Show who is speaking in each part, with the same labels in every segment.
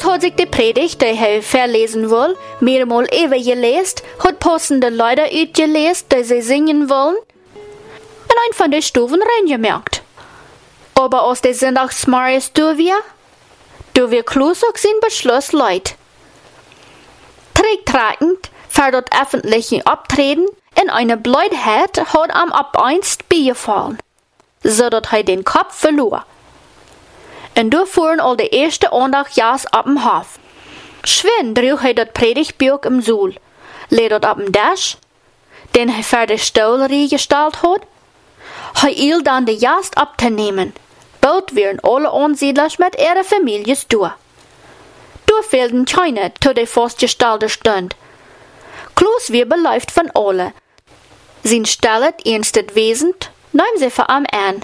Speaker 1: Kloos hat sich die Predigt, die er verlesen will, mehrmal even gelesen, hat passende Leute uitgelesen, die sie singen wollen, in ein von den Stufen reingemerkt. Aber aus der Sonntagsmorgens du wir Kloos auch sein Beschluss leid. Trägtragend für das öffentliche Abtreten in eine Blödheit hat am Abeinst beigefallen, so dass er den Kopf verlor. Und da fuhren all die erste Andachtsjas ab dem Hof. Schwen drüch er dat Predigtbuch im Suhl, led dat ab dem Dash, den er für die Stollerie gestellt hat. Er il dann die Jast abzunehmen. Bald wären alle Ansiedlers mit ihre Families durch. Da fehlten keine zu der festgestellten Stund. Kloos wir beläuft von alle. Sie stellet ernstet wesend, nahm sie vor am an.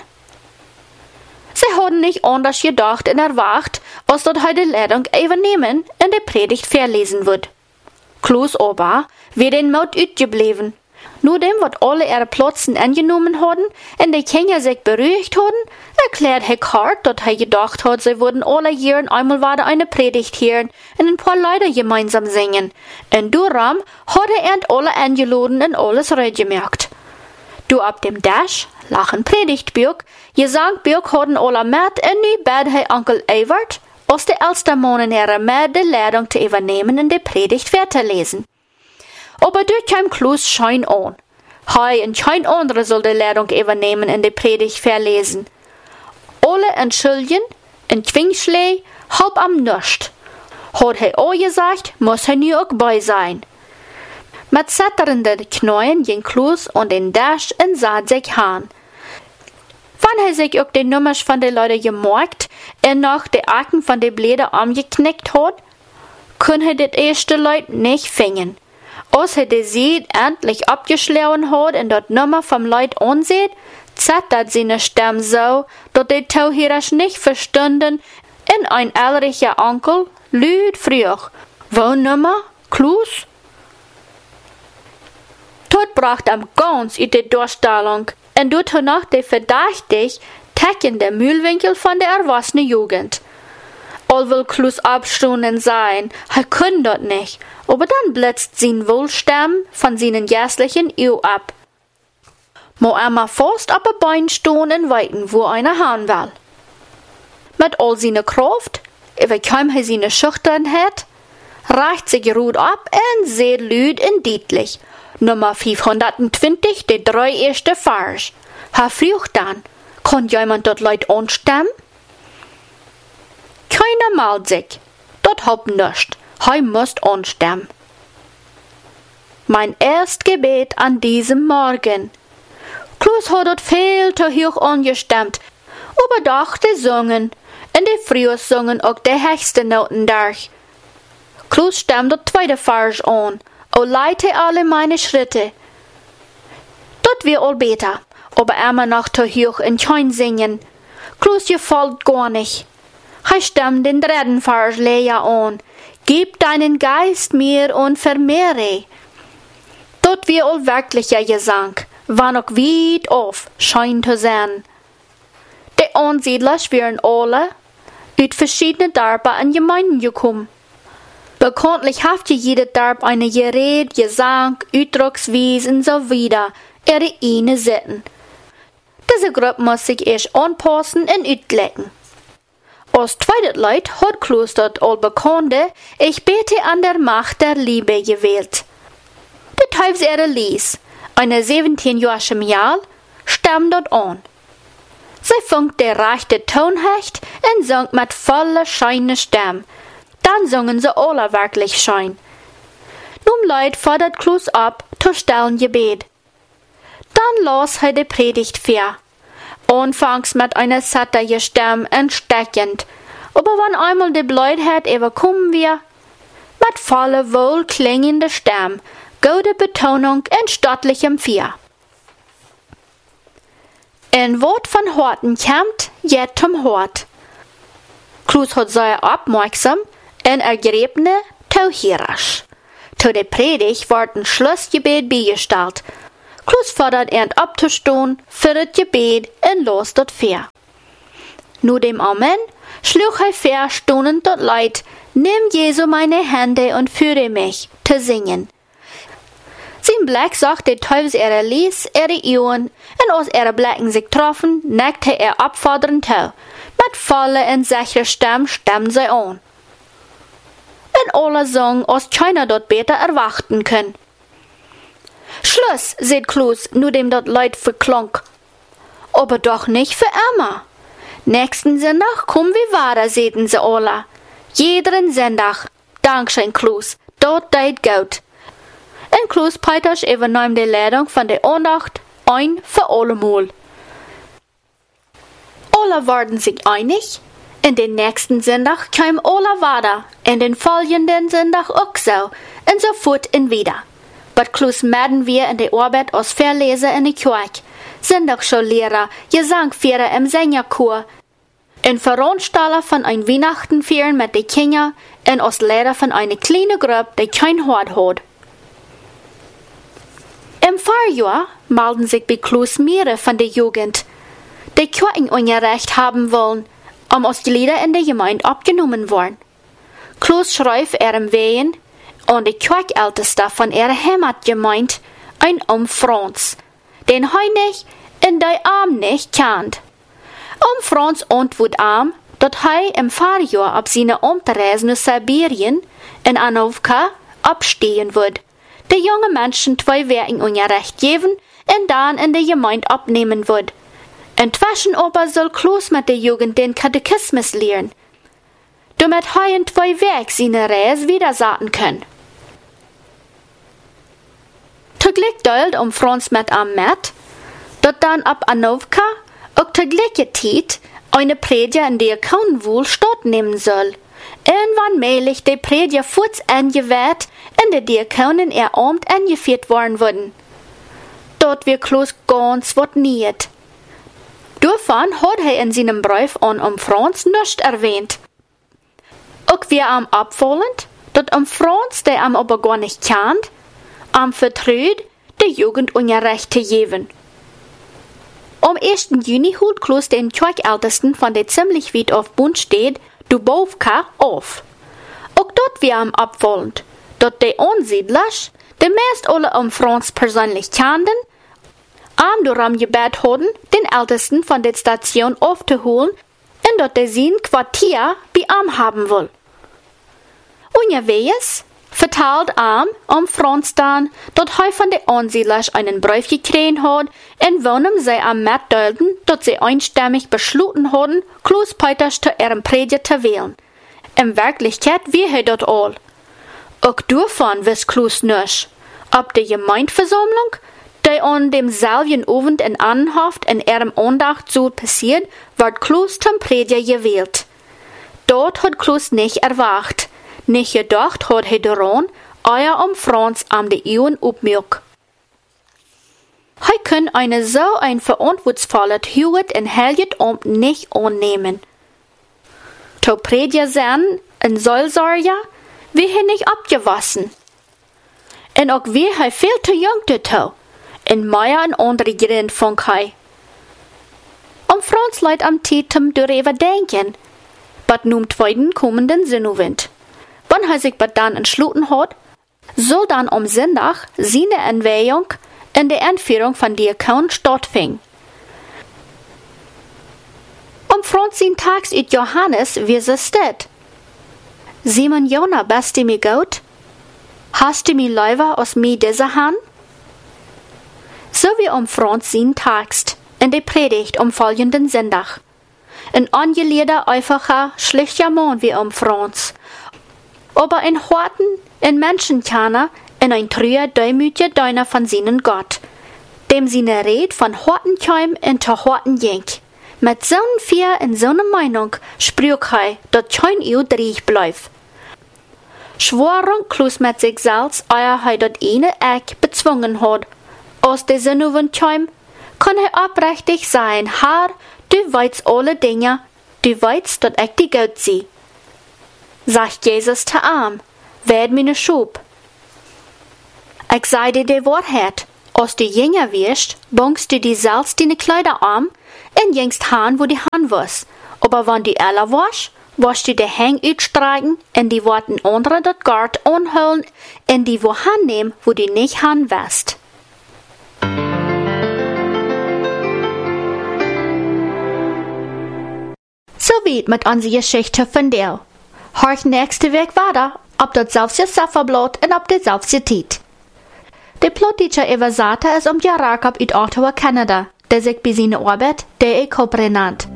Speaker 1: Sie hadden nicht anders gedacht und erwartet, als dat hij de Leitung übernehmen und die Predigt verlesen wird. Kloos aber wir den Mut uitgebleven. Nur dem, wat alle ihre Plätze angenommen hadden und die Kinder sich beruhigt hadden, erklärt hij hart, dat hij gedacht hat, sie würden alle Jahren einmal wieder eine Predigt hören und ein paar Leute gemeinsam singen. Und darum hat er alle eingeladen und alles reingemacht. Du ab dem Dash, lachen Predigtbuch, Gesangbuch hadden alle mit und nu bad hij Onkel Evert, als de älste Mann ihre mit die Leitung zu übernehmen und die Predigt weiterlesen. Aber dort kam Kloos schein an. Hij und kein anderer soll die Leitung übernehmen und die Predigt verlesen. Alle entschuldigen, in Quingschlee, halb am Nust. Hat hij auch gesagt, muss er nu auch bei sein. Mit zitternden Knien ging Kloos und den Dash und sah sich an. Wann er sich auch die Nummers von den Leuten gemerkt und noch die Acken von den Blättern angeknickt hat, können er das erste Leut nicht fingen. Als er die Seed endlich abgeschlagen hat und das Nummer vom Leut ansieht, zittert seine Stimme so, dass die Tauhirers nicht verstanden und ein älterer Onkel lüd früh, wo Nummer? Kloos? Tot bracht am ganz in die Durchstellung und dort danach die verdächtig teckende Mühlwinkel von der erwachsenen Jugend. All will Kloos abstunden sein, er kann dort nicht, aber dann blitzt sein Wohlstamm von seinen jährlichen Ehe ab. Mo einmal fast ab ein Bein stehen und weiten, wo einer haben will. Mit all seiner Kraft, über kaum er seine Schüchternheit, reicht sich ruht ab und seht lüd und deutlich. Nummer 520, die 3 erste Vers. Ha früch dann, kann jemand dort Leut anstemmen? Keiner malt sich, dort hab nischt, hei müsst anstemmen. Mein erst Gebet an diesem Morgen. Kloos hat dort viel zu hoch angestemmt, aber doch die sungen, und die früher sungen auch die höchste Noten durch. Kloos stemmt dort 2. Vers an, o leite alle meine Schritte. Dort wir all beter, aber immer noch zu hoch in kein Singen. Kloos gefällt gar nicht. Er stemmt den 3. Vers leer an, gib deinen Geist mir und vermehre. Dort wir all wirklicher Gesang, war noch weit auf, scheint zu sein. Die Ansiedler wären alle aus verschiedenen Dörfer und Gemeinden gekommen. Bekanntlich hat jeder Dorf eine Gerät, Gesang, Ausdrucksweise und so weiter, ihre eine Sitten. Diese Gruppe muss sich erst anpassen und auslecken. Als zweites Leut hat Kloos dort all Bekannte, ich bete an der Macht der Liebe gewählt. Die Teufelsehre ließ, eine 17-jährige Mädel, stammt dort an. Sie funkt der rechte Tonhecht und sang mit voller scheiner Stimme. Dann sangen sie alle wirklich schein. Nun Leut fordert Kloos ab, zu stellen Gebet. Dann las er die Predigt vor. Anfangs mit einer satterige Stimme entsteckend, aber wenn einmal die Blödheit überkommen wir, mit voller wohlklingender Stimme, gute Betonung und stattlichem Vier. Ein Wort von Horten kommt, jet zum Hort. Kloos hat sehr aufmerksam und ergrebene Tauhirers. Zu der Predigt wird ein Schlussgebet beigestellt. Kloos fordert abzustehen für das Gebet und los dort fair. Nur dem Amen schlug hij verstunden tot Leid, nimm Jesu meine Hände und führe mich, zu singen. Sein Blick sagte teils Lies, Ohren, und als Blicken sich troffen, neckte abfordernd zu. Mit voller und sicherer Stimme stimmen sie an. Und alle sang, als keiner dort besser erwarten können. Schluss, sagt Klaus, nur dem dort Leid verklang. Aber doch nicht für immer. Nächsten Sonntag kommen wir weiter, sagten sie alle. Jeden Sonntag. Dankeschön, Klaus. Dort deit gut. Und Klaus Peters übernahm die Leitung von der Andacht ein für allemal. Alle waren sich einig. In den nächsten Sonntag kam alle weiter. In den folgenden Sonntag auch so. Und so fort und wieder. But Klaus melden wir in der Arbeit als Verleser in der Kirche. Sonntagsschullehrer, Gesangführer im Sängerchor. Ein Veranstalter von ein Weihnachtenfeiern mit den Kindern und als Lehrer von einer kleinen Gruppe, die kein Hort hat. Im Vorjahr melden sich bei Klaus mehrere von der Jugend, die Kirchenunterricht haben wollen, als die Lieder in der Gemeinde abgenommen wurden. Klaus schreibt ihrem Wehen und die Kirchälteste von ihrer Heimatgemeinde ein Franz, den hij nicht und der Arm nicht kennt. Franz antwortet ihm, dass er im Vorjahr auf seine Umreise nach Sibirien in Anovka abstehen wird. Die junge Menschen 2 Wochen Unterricht geben und dann in der Gemeinde abnehmen wird. Inzwischen aber soll Klaus mit der Jugend den Katechismus lehren, damit er in 2 Wochen seine Reise wieder sagen kann. Zugleich deilt Franz mit ihm mit, dass dann ab Anovka auch zur gleichen Zeit eine Predigt in der Kaunwohl stattnehmen soll. Irgendwann mählich die Predigt kurz angewählt und die Diakonen ihr Amt angeführt worden würden. Dort wird Klaus ganz wat niet. Davon hat er in seinem Brief an Franz nicht erwähnt. Auch wir am abfallend, dass Franz, der am aber gar nicht kennt, am vertraut, der Jugendunterricht zu geben. Am 1. Juni holt Klaus den Kirchältesten von der ziemlich weit auf Bundstedt, Dubovka, auf. Auch dort wir am abfallend, dass die Ansiedlers, die meist alle Franz persönlich kannten, am darum gebet hatten, den Ältesten von der Station aufzuholen und dass der sein Quartier bei ihm haben will. Unterwegs verteilt Franz dann, dass er von den Ansiedlers einen Brief gekriegt hat, in welchem sie mitteilten, dass sie einstimmig beschlossen hatten, Klaus Peters zu ihrem Predigt zu wählen. In Wirklichkeit wie er das all. Auch davon wiss Klaus nicht. Ob die Gemeindeversammlung, die an demselben Abend in Anhaft in ihrem Andacht so passiert, wird Klaus zum Prediger gewählt. Dort hat Klaus nicht erwacht. Nicht gedacht hat er daran, euer Franz am de Ion upmilk. Er kann eine so ein verantwortungsvolle Hüt in Helget Amt nicht annehmen. To Prediger sein, ein Sollsorger, wie er nicht abgewassen. Und auch wie er viel zu jung dazu, in Meier und andere Grund von er. Franz leid am Titem darüber denken, but nun zweiten kommenden Sinnowend. Wenn er sich dann entschlossen hat, soll dann am Sonntag seine Einweihung in der Einführung von Diakon stattfinden. Franz sein Tags ut Johannes, wie es steht. Simon Jona, bist du mir gut? Hast du mir lieber aus mir diese Hand? So wie Franz sein Text in der Predigt folgenden Sonntag. Ein angelehter, einfacher, schlichter Mann wie Franz. Aber ein harten, ein Menschenkenner und ein treuer, demütiger Diener von seinem Gott, dem seine Rede von harten Keim und zu harten Jenk. Mit so'n Vier und so'ne Meinung sprach er, dass kein übrig bleibt. Schworen Klaus mit sich selbst, ehe er das eine Eck bezwungen hat. Aus der Sinnungen Keim kann er abrechtig sein, Herr, du weißt alle Dinge, du weißt, dass ich die Gott sie. Sagt Jesus zu ihm, werd meine Schub. Ich sei dir die Wahrheit, als du jünger wirst, bungst du dir selbst deine Kleider an und jengst han, wo die Han was, Aber wenn die alle wirst du die Hang uitstreiken en die worden andere dat Gard onhullen en die wo hannehmen, wo die nicht han west. So weit mit unserer Geschichte von der. Horch nächste Weg weiter, ob das selbst Safferblot und ob das selbst Tiet. Der Plotteacher Evasata ist die Jarakab uit Ottawa, Kanada, der sich bei seiner Arbeit der Copre nannt.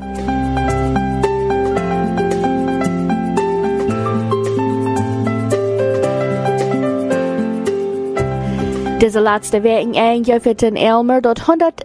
Speaker 1: Diese letzte Woche eigentlich für den Elmer dort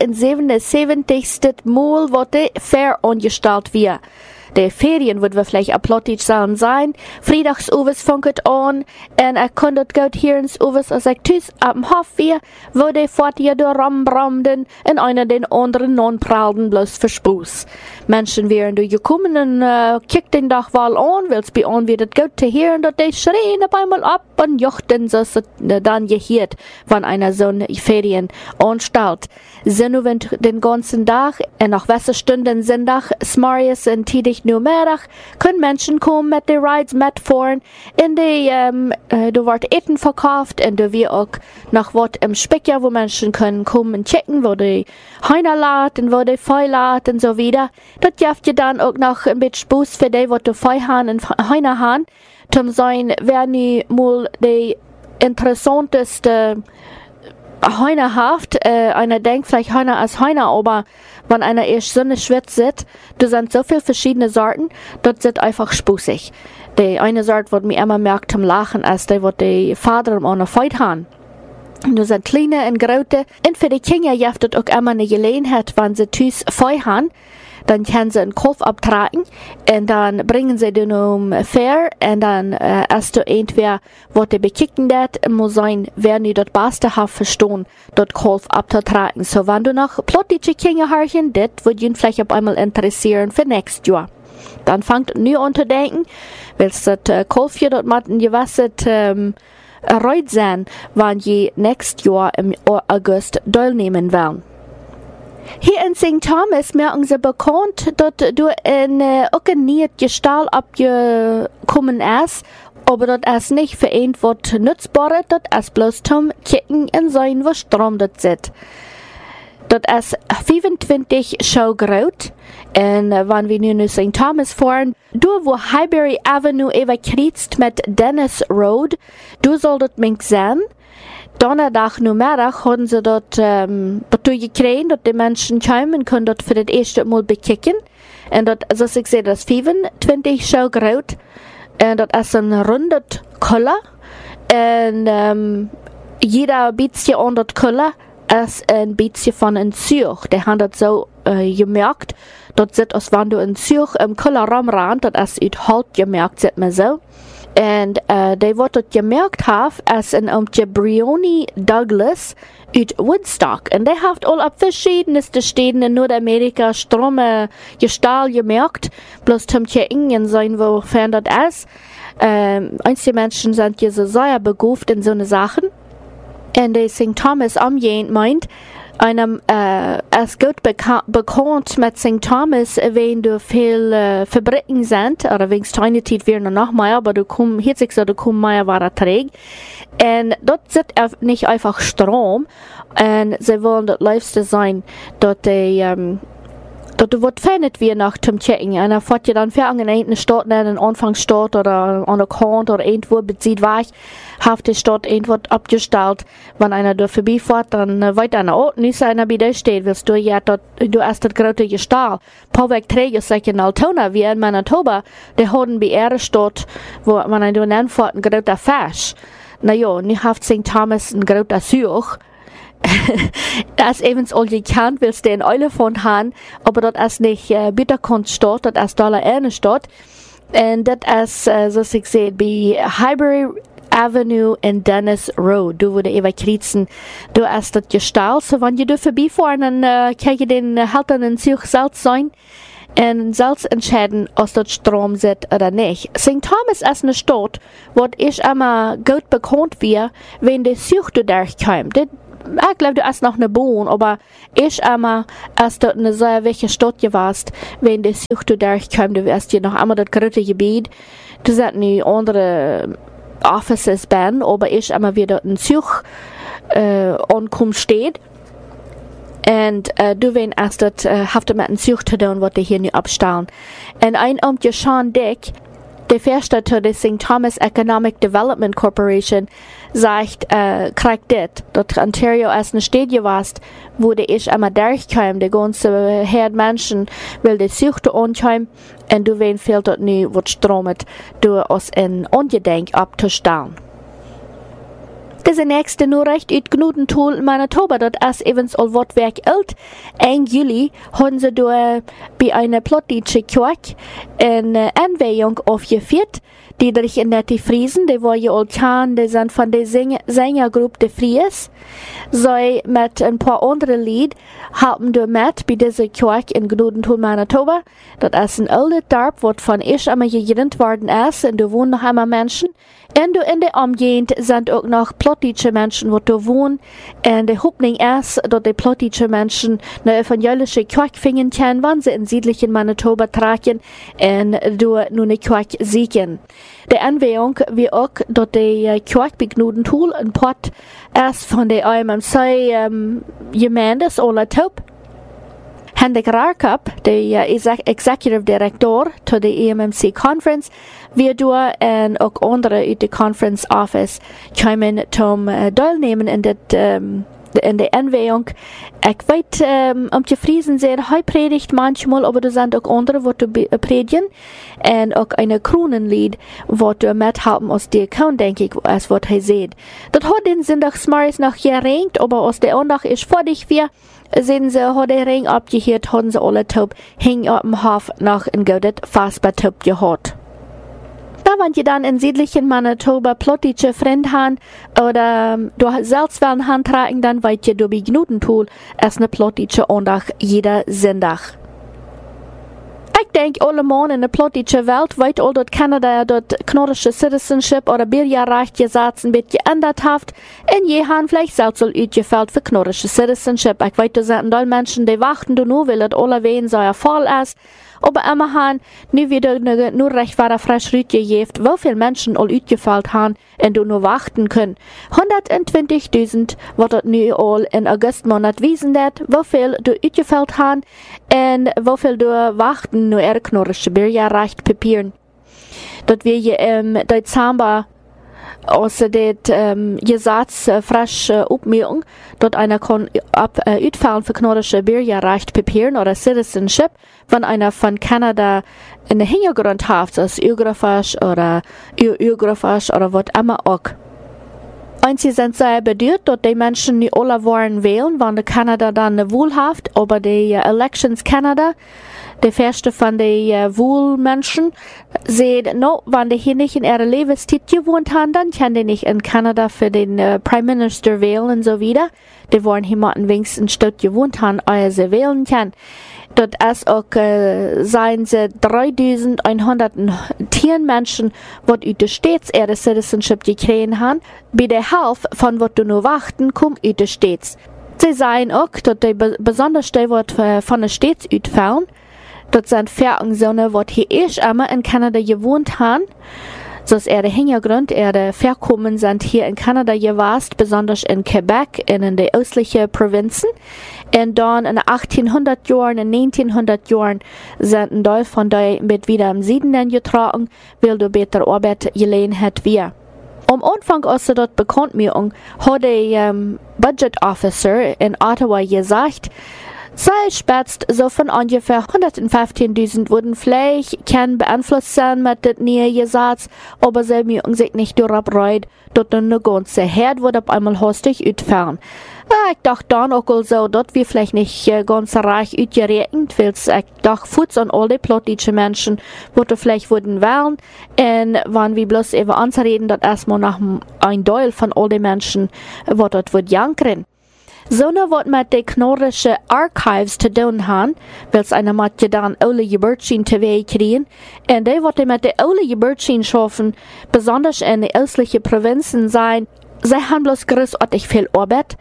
Speaker 1: 177. Mal wurde fair angestellt wird. De Ferien wird wir vielleicht ein Plottig sein. Freitags uwes funket an. Und kann dort gut hier ins uwes, als ich tüs am Hof wir, wo de fort hier durch rambramden und einer den anderen non-pralden bloß verspuß. Menschen wären durchgekommen und kickt den Dach wohl an, weil's bei an wird gut zu hören, dort de schreien auf einmal ab und jochten so dann gehört, wenn einer so eine Ferien anstellt. Sind wenn den ganzen Tag und nach welchen Stunden sind Tag, Smarius und tidig nur Mittag, können Menschen kommen mit den Rides mitfahren, in die, da wird Essen verkauft und da wird auch noch was im Specker, wo Menschen können kommen und checken, wo die Heiner laden, wo die Feu laden und so wieder. Dort jaft ihr dann auch noch ein bisschen Spaß für die, wo die Feu haben und Heiner haben, zum sein, wer nie mal die interessanteste Heiner haft, einer denkt vielleicht Heiner als Heiner, aber wenn einer erst so eine Schwitz sitzt, da sind so viele verschiedene Sorten, dort sind einfach spußig. Die eine Sorte, wird mir immer merkt zum Lachen, als die, wird die Vater an der Feit haben. Da sind kleine und große, und für die Kinder jaft es auch immer eine Gelegenheit, wenn sie tüs Feu haben, dann können sie einen Kopf abtragen und dann bringen sie den fair und dann erst du entweder, was die bekicken dat, muss sein, wer nie dort Beste hat verstehen, dort Kopf abzutragen. So, wenn du noch plottige Kinder harchen, das wird ihn vielleicht auf einmal interessieren für nächstes Jahr. Dann fangt nu an zu denken, weil das Kopfchen dort mit ein gewasset erreut sein, wenn je nächstes Jahr im August teilnehmen wollen. Hier in St. Thomas merken sie bekannt, dass du in auch ein Gestalt abgekommen ist, aber das ist nicht für ein was Nutzbares, das ist bloß zum Kicken und sein, was Strom dort sitzt. Das ist 25 Schau groß, und wenn wir nun in St. Thomas fahren, du wo Highbury Avenue überkreuzt mit Dennis Road, du solltet mich sehen. Donnerdag Mittag haben sie dort gekriegt, dass die Menschen kommen können dort für das erste Mal bekicken. Und dort, also ich sehe, das 25 Schau groß. Und das ist ein rundes Color. Und jeder bisschen an das Color ist ein bisschen von einem Zürich. Die haben das so gemerkt. Dort sieht aus, wenn du in Zürich im Color rumrannst, das ist uit Halt gemerkt, sieht man so. Und die wat het gemerkt heeft als een Brioni Douglas uit Woodstock. Und die heeft al op verschiedenste Städten in Nordamerika Strome Gestahl gemerkt, bloß zum Ingen sein, wofern das ist. Einige Menschen sind hier so sehr beguft in so eine Sachen. Und die St. Thomas amjehend meint, einem als gut bekannt mit St. Thomas, wenn du viel Fabriken sind, oder wenn es keine Zeit wäre noch mehr, aber du kommst, hier sich so, du kommst mehr war träg. Und dort sind nicht einfach Strom, und sie wollen das Liebste sein, dort die, dort wird fändet wir nach zum Checken. Einer fährt ja dann für eine Stadt, einen Anfangsstadt oder an der Kant oder irgendwo bezieht war ich, hat die Stadt irgendwo abgestellt. Wenn einer da vorbeifährt, dann weiter einer Ort, nicht einer bei dir steht, willst du ja dort, du hast das große Gestalt. Pauweg Träger, sag in Altona, wie in Manitoba, die haben bei ihrer Stadt, wo man einen anfährt, ein großer Fisch. Naja, nicht hat St. Thomas ein großer Such. Das evens all gekannt willst du in Elefant haben, aber das ist nicht Bitterkunststadt, das ist Dollar eine Stadt. Und das ist, so ich sehe, bei Highbury Avenue in Dennis Road. Du wurde überkreuzen, du hast das Gestalt, so wenn du vorbeifahren, dann kann ich den Haltern in Zürich selbst sein und selbst entscheiden, ob dort Strom sitzt oder nicht. St. Thomas ist eine Stadt, wo ich immer gut bekannt wird, wenn die Zürich durchkommt. ich glaube, du hast noch eine Bohne, aber ich einmal, als du eine sehr welche Stadt warst, wenn die Sucht du durchkommst, du wirst hier noch einmal das große Gebiet, du sagst nie andere Offices ben, aber ich einmal wieder ein Such ankommt steht. Und du wenn erst das haft mit einem Such zu tun, was die hier nicht abstellen. Und ein Sean Dick, der Vorstand der St. Thomas Economic Development Corporation, sagt, kriegt dass Ontario als eine Städte warst, wo ich einmal durchkam, die ganze Herd Menschen will die Suchte ankommen, und du wenn fehlt dort nie, was stromet, du aus ein Ungedenk abzustellen. Diese nächste Nachricht uit Gnudentool in Manitoba, dat as evens al wat werk alt. 1 Juli haben sie da bei einer plottische Kirche eine Anweihung aufgeführt, die durch in der Friesen, die war ja all kann, die sind von der Sängergruppe der Fries, sei mit ein paar anderen Lied, haben wir mit bei dieser Kirche in Gnudentool Manitoba. Das ist ein alter Dorf, was von ich einmal gegründet worden ist, und da wohnen noch einmal Menschen. Und in der Umgegend sind auch noch plottische Menschen, die da wohnen. Und die Hoffnung ist, dass die plottische Menschen eine evangelische Kirche finden können, wenn sie in südlichen Manitoba tragen und da nur eine Kirche siegen. Die Anweihung wie auch, dass die Kirche bei Gnudentool ein Port ist von der IMMC Gemeindes aller Taub. Hendrik Rarkap, der Executive Director to der EMMC Conference, wir durch und auch andere aus der Conference Office kommen zum teilnehmen in der Anweihung. Ich weiß, die Friesen sehr high predigt manchmal, aber da sind auch andere, die predigen. Und auch eine Kronenlied, was du mithaben aus der Account, denke ich, als was er sieht. Das hat den Sonntagsmorgens noch geringt, aber aus der Andach ist vor dich wir. Sehen sie, hat der Ring abgehört, haben sie alle taub, hing auf dem Hof noch in Gaudet fassbar taub gehört. Da, wenn ihr dann in südlichen Manitoba plottische Freund haben, oder du selbst wollen handtragen, dann weißt ihr, du bei Gnudentool, es eine plottische Ondach jeder Sonntag. Ich denke, alle Mann in der plottische Welt weiß all, dass Kanada dort knorrische Citizenship oder Bürgerrecht gesetzt ein bisschen geändert hat. Und je haben vielleicht selbst all ausgefällt für knorrische Citizenship. Ich weiß, da sind all Menschen, die warten nur, weil das alle wen so ein Fall ist. Aber immerhin, nu wieder nur recht war frisch rütgegeben, wie viele Menschen all ausgefällt haben und du nur warten können. 120.000 wird das nu all in Augustmonat wiesen, wie viel du ausgefällt haben und wie viel du warten nur knorrische Bürgerrecht papieren. Dat wir je Dezember aus dem Gesetz frisch opmerken, dat einer kann uitfallen für knorrische Bürgerrecht papieren oder Citizenship, wenn einer von Kanada einen Hintergrund hat, als Geografisch oder Geografisch oder was immer auch. Einzig sind sehr bedeutet, dass die Menschen nicht alle wollen wählen, wenn Kanada dann eine Wahl hat, aber die Elections Kanada, die erste von den Wahlmenschen, sieht, no, wenn die hier nicht in ihrer Lebenszeit gewohnt haben, dann können die nicht in Kanada für den Prime Minister wählen und so wieder. Die wollen jemanden wenigstens dort gewohnt haben, ehe sie wählen können. Dort ist auch, seien sie 3110 Menschen, die aus der States ihre Citizenship gekriegt haben. Bei der Hälfte von was du nur warten, kommt aus der States. Sie sagen auch, dass die besonders die, die von der States ausfallen, das sind Vergangen, die hier erst einmal in Kanada gewohnt haben. So ist der Hintergrund, Verkommen sind hier in Kanada gewesen, besonders in Quebec und in den östlichen Provinzen. Und dann in den 1800 Jahren, in den 1900 Jahren sind ein Teil von denen mit wieder im Süden getragen, weil du besser Arbeit gelegen hat wir. Am Anfang, als dort bekannt mir, hat der Budget Officer in Ottawa gesagt, sei schätzt, so von ungefähr 115.000 wurden vielleicht kann beeinflusst sein mit dem neuen Gesetz, aber sie mögen sich nicht darauf reuen, dass eine ganze Herd wird auf einmal hastig ausfallen. Ich dachte dann auch so, dass wir vielleicht nicht ganz reich ausgerechnet, weil ich dachte, Fuß an all die plottische Menschen, die vielleicht würden wählen, und wenn wir bloß eben anzureden, dass erstmal nach ein Teil von all den Menschen, die dort wird jankern. So ne wat mit de knorrische Archives te doen haben, wils einer mat je dann alle Geburtschen teweeg kriegen, und die wat mit de alle Geburtschen schaffen, besonders in de östlichen Provinzen sein, sie haben bloß großartig viel Arbeit,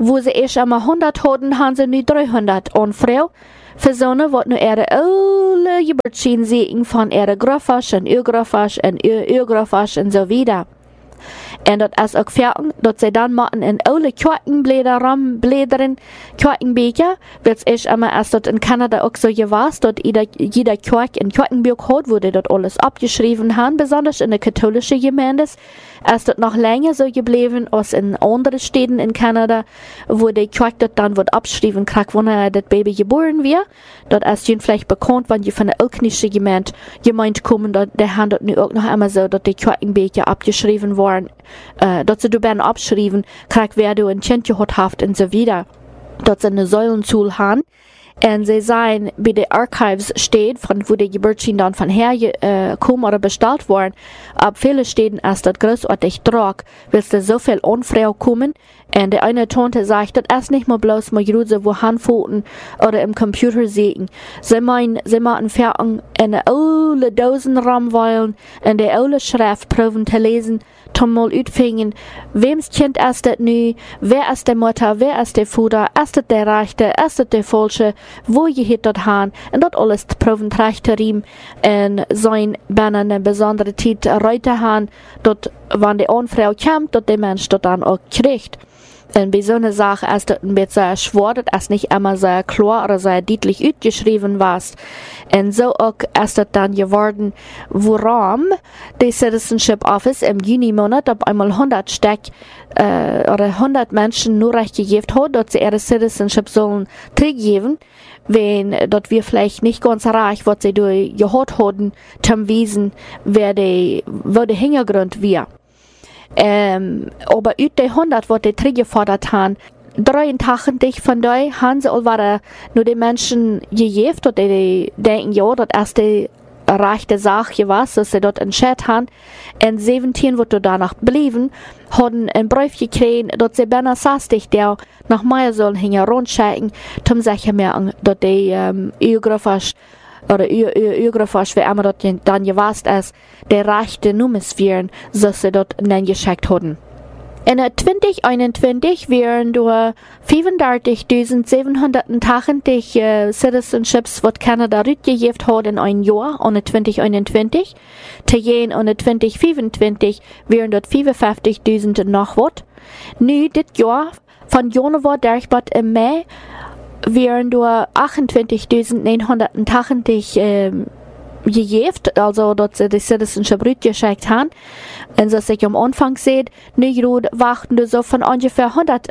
Speaker 1: wo sie erst einmal 100 hatten, haben sie nu 300. Und Frau, für Sonne wird nu alle Geburtschien sehen von Graffasch und Urgraffasch und so wieder. En dat is ook verten, dat ze dan maken in oude kwartenbläderen, kwartenbeker, wird es immer erst dort in Kanada auch so gewesen, dort jeder Kwark in Kwartenbuch hat, wurde dort alles abgeschrieben haben, besonders in der katholischen Gemeinde. Erst dort noch länger so geblieben, als in anderen Städten in Kanada, wo der Kwark dort dann wird abgeschrieben, wann das Baby geboren wird. Dort ist ihnen vielleicht bekannt, wenn die von der Ölknische Gemeinde kommen, der haben dort auch noch immer so, dass die Kwartenbeker abgeschrieben waren. Dort sie werden abschrieben, wer du ein Kind gehabt hast und so wieder. Dort sind eine Säulenzuhl haben. Und sie sagen, bei den Archives steht, von wo die Geburtschien dann von her kommen oder bestellt worden, ab viele Städten ist das großartig trag, willst du so viel Unfrau kommen. Und der eine Tante sagt, das ist nicht mal bloß mal Grüße, wo Handfoten oder im Computer sehen. Sie machen fertig in alle Dosen rumweilen, in der alle Schrift proben zu lesen, zum mal utfingen, wems Kind ist das nu, wer ist der Mutter, wer ist der Vater, ist das der Rechte, ist das der Falsche, wo je hit dort han, und dort alles proben zu riem, und sein ben eine besondere Zeit Reute han, dort, wann die Frau kommt, dort der Mensch dort dann auch kriegt. Und bei so einer Sache ist das ein bisschen schwer, dass nicht immer sehr klar oder sehr deutlich ausgeschrieben war. Und so auch ist das dann geworden, woran der Citizenship Office im Juni-Monat auf einmal 100 oder 100 Menschen nur recht gegeben hat, dass sie ihre Citizenship sollen zurückgeben, wenn dort wir vielleicht nicht ganz reich, was sie gehört hatten, zum Wiesen, wo der Hintergrund war. Aber ut de 100, wat de teruggefordert han, 83 von dei han ze al waren nur die Menschen gejeft, dat die denken, ja, dat erst die rechte Sache was, dass sie dort entschieden haben. Und 17, wo du danach blieben, haben einen Brief gekriegt, dass sie benner sastig, der nach Meier sollen hinter rundschicken, zum sicher merken, dass die Urgraffasch oder Urgraffasch, wie immer dort dann gewasst ist, der rechte Nummers wären, so sie dort dann geschickt haben. In 2021 wären nur 35.780 Citizenships, was Kanada rückgegeben hat in ein Jahr, und 2021. Zu gehen und 2025 wären dort 55.000 noch was. Nu, das Jahr, von Januar durch im Mai, wären nur 28.980 gegeben, also dort sie die Citizenship rückgeschickt haben. Und so sich am Anfang sieht, nu warten so von ungefähr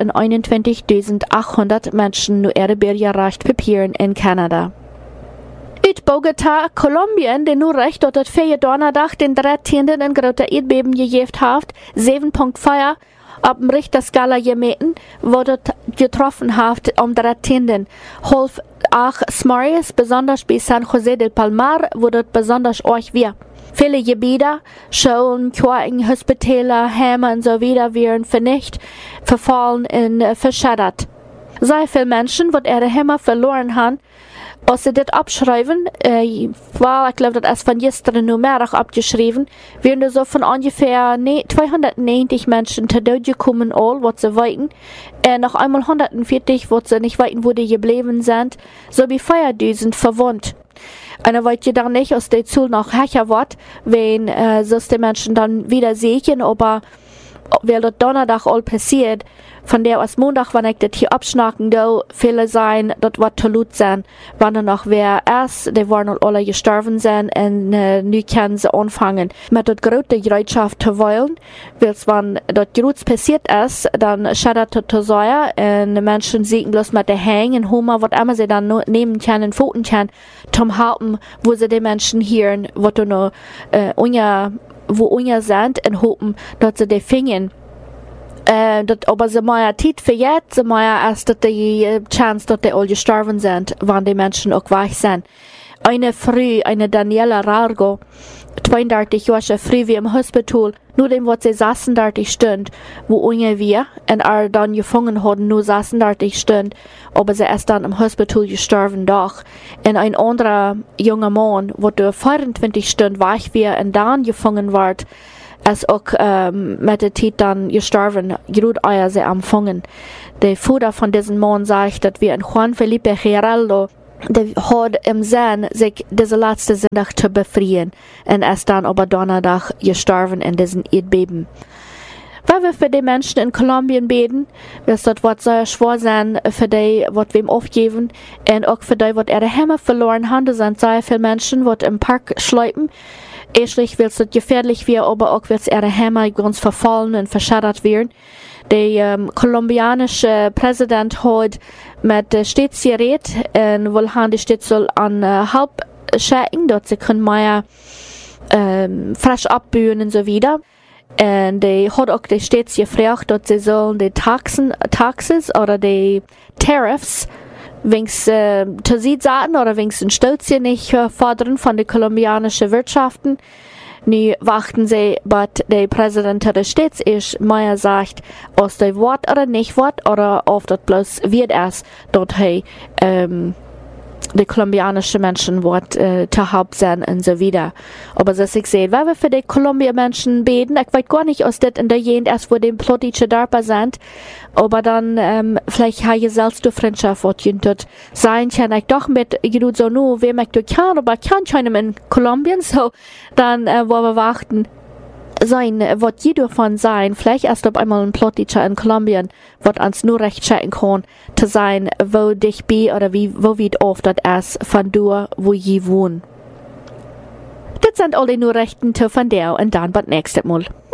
Speaker 1: 121.800 Menschen nur ihre Bürgerrecht papieren in Kanada. Uit Bogota, Kolumbien, der nur recht dort für Donnerstag den 13. ein großer Erdbeben gegeben hat, 7.4 auf dem Richterskala gemessen, wo dort getroffen hat am 13. Half auch Smarius, besonders bei San José del Palmar, wo dort besonders euch wir. Viele Gebiete, Schulen, Kirchen, Hospitäler, Heime und so wieder wären vernichtet, verfallen und verschattert. Sehr viele Menschen, die ihre Heime verloren haben, als sie das abschreiben, ich glaube, das ist von gestern nur mehr abgeschrieben, wären so von ungefähr 290 Menschen zu Tod gekommen, was sie wollten, noch einmal 140, was sie nicht wollten, wo die geblieben sind, sowie 4.000 verwundet. Und dann wollt ihr dann nicht, aus der Zahl noch höher wird, wenn so die Menschen dann wieder sehen, aber weil das Donnerstag all passiert, von der aus Montag, wenn ich das hier abschnacken, da viele sein, das wird zu laut sein, wenn dann noch wer ist, die wollen alle gestorben sein, und nu können sie anfangen, mit der großen Bereitschaft zu wollen, weil wenn das Groß passiert ist, dann schadet das zu sehr, und die Menschen sehen bloß mit der Hängen, Hummer, was immer sie dann nehmen können, foten können, zum Halten, wo sie die Menschen hören, was du noch, wo unger sind, und hoffen, dass sie die fingen. Aber sie meinen Zeit für jetzt, sie meinen erst, dass die Chance, dass die alle gestorben sind, wenn die Menschen auch weich sind. Eine Daniela Rargo, 32 Jahre früh wie im Hospital, nur dem, was sie 36 Stunden, wo unger wir, und dann gefangen haben, nur 36 Stunden, aber sie ist dann im Hospital gestorben doch. Und ein anderer junger Mann, wo du 24 Stunden weich wir und dann gefangen wird, als auch mit der Zeit dann gestorben, gerut euer sie empfangen. Der Vater von diesem Mann sagt, dass wir in Juan Felipe Giraldo, der hat im Sinn, sich diese letzte Sonntag zu befreien und ist dann aber Donnerstag gestorben in diesem Erdbeben. Weil wir für die Menschen in Kolumbien beten, dass das was sehr schwer sein für die, was wir ihm aufgeben, und auch für die, was ihre Hämmer verloren haben. Das sind sehr viele Menschen, die im Park schleipen. Erstlich will es gefährlich werden, aber auch will es ihre Hämmer ganz verfallen und verschaddert werden. Der kolumbianische Präsident hat mit der Stadt geredet und will haben die Stadt soll an halb schicken, dort sie können mehr frisch abbauen und so weiter. Und die hat auch die Stadt gefragt, dass sie sollen die Taxes oder die Tariffs wenigstens zu sie sagen oder wenigstens Stolz nicht fordern von den kolumbianischen Wirtschaften. Nu warten sie, was der Präsident der Stadt ist, Meier sagt, aus der Wort oder nicht Wort oder auf das bloß wird es, dort die kolumbianischen Menschen wird zu Haupt sein und so wieder. Aber so ich sehe, weil wir für die Kolumbien-Menschen beten, ich weiß gar nicht, aus das in der Jent erst, wo die politische Dörper sind, aber dann vielleicht habe ich selbst die Freundschaft, was dort sein kann, ich doch mit, ich so nur, wem ich kann, aber ich kann keinem in Kolumbien, so, dann wollen wir warten. Sein, was jeder davon sein, vielleicht erst auf einmal ein Politischer in Kolumbien, was uns nur recht checken kann, zu sein, wo dich bi oder wo wie oft das ist, von du, wo je wohnen. Das sind alle nur Rechten von dir und dann bis nächstes Mal.